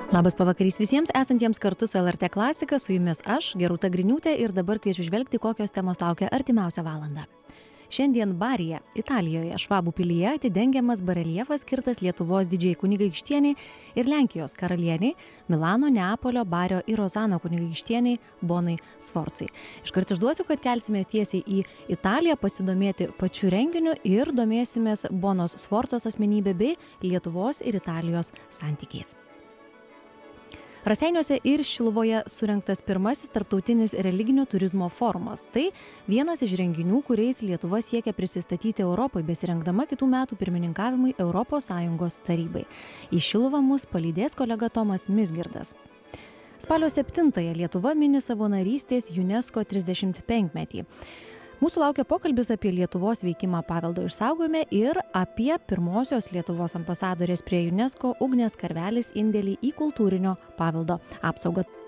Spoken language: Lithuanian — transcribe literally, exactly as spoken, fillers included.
Labas pavakarys visiems esantiems kartu su L R T Klasika, su jumis aš, Gerūta Griniūtė, ir dabar kviečiu žvelgti, kokios temos laukia artimiausią valandą. Šiandien Baryje, Italijoje, Švabų pilyje atidengiamas bareljefas skirtas Lietuvos didžiai kunigaikštieniai ir Lenkijos karalieniai, Milano, Neapolio, Bario ir Rozano kunigaikštieniai Bonai Sforcai. Iškart išduosiu, kad kelsimės tiesiai į Italiją pasidomėti pačiu renginiu ir domėsimės Bonos Sforcos asmenybė bei Lietuvos ir Italijos santykiais. Raseiniuose ir Šiluvoje surengtas pirmasis tarptautinis religinio turizmo forumas. Tai vienas iš renginių, kuriais Lietuva siekia prisistatyti Europai, besirengdama kitų metų pirmininkavimui Europos Sąjungos tarybai. Į Šiluvą mus palydės kolega Tomas Mizgirdas. Spalio septintąją Lietuva mini savo narystės UNESCO trisdešimt penkmetį. Mūsų laukia pokalbis apie Lietuvos veikimą paveldo išsaugojime ir apie pirmosios Lietuvos ambasadorės prie UNESCO Ugnės Karvelis indėlį į kultūrinio paveldo apsaugą.